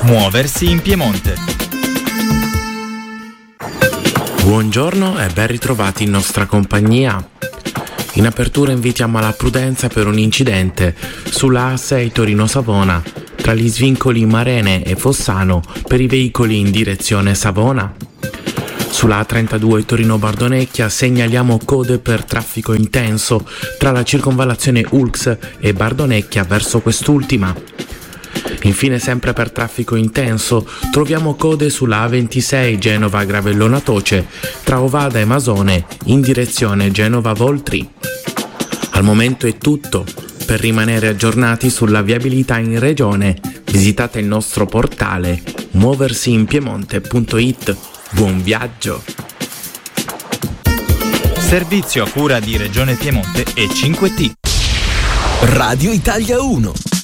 Muoversi in Piemonte. Buongiorno e ben ritrovati in nostra compagnia. In apertura invitiamo alla prudenza per un incidente sulla A6 Torino-Savona tra gli svincoli Marene e Fossano per i veicoli in direzione Savona. Sulla A32 Torino-Bardonecchia segnaliamo code per traffico intenso tra la circonvallazione Ulx e Bardonecchia verso quest'ultima. Infine, sempre per traffico intenso, troviamo code sulla A26 Genova-Gravellona Toce tra Ovada e Masone in direzione Genova-Voltri. Al momento è tutto. Per rimanere aggiornati sulla viabilità in regione, visitate il nostro portale muoversiinpiemonte.it. Buon viaggio! Servizio a cura di Regione Piemonte e 5T. Radio Italia 1.